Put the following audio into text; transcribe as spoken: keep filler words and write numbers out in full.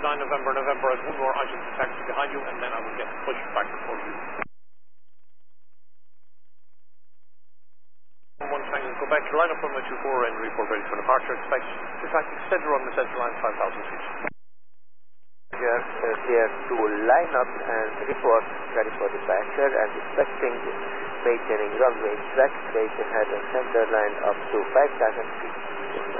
nine November, November as one more item to taxi behind you, and then I will get pushed back for you. One Tango, go back to line up runway two four and report ready for departure. Expect the taxi center on the central line, five thousand feet. Here, uh, clear to line up and report ready for departure and expecting maintaining runway track station head and center line up to five thousand feet.